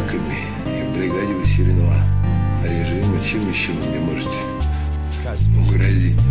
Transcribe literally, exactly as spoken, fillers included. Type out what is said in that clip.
собаками и в бригаде усиленного режима. Чем еще вы мне можете грозить?